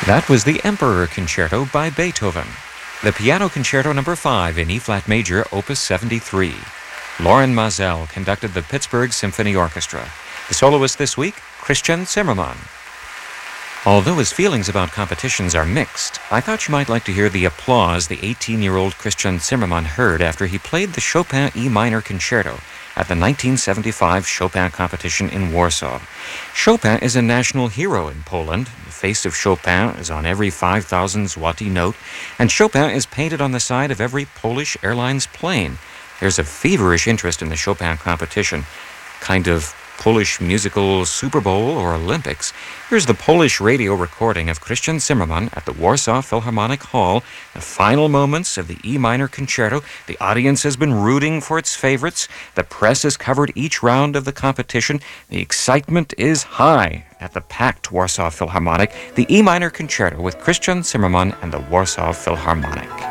That was the Emperor Concerto by Beethoven. The Piano Concerto No. 5 in E-flat major, Opus 73. Loren Maazel conducted the Pittsburgh Symphony Orchestra. The soloist this week, Christian Zimmermann. Although his feelings about competitions are mixed, I thought you might like to hear the applause the 18-year-old Christian Zimmermann heard after he played the Chopin E minor concerto at the 1975 Chopin competition in Warsaw. Chopin is a national hero in Poland. The face of Chopin is on every 5,000 zloty note, and Chopin is painted on the side of every Polish Airlines plane. There's a feverish interest in the Chopin competition, kind of Polish musical Super Bowl or Olympics. Here's the Polish radio recording of Christian Zimmermann at the Warsaw Philharmonic Hall. The final moments of the E minor concerto. The audience has been rooting for its favorites. The press has covered each round of the competition. The excitement is high at the packed Warsaw Philharmonic. The E minor concerto with Christian Zimmermann and the Warsaw Philharmonic.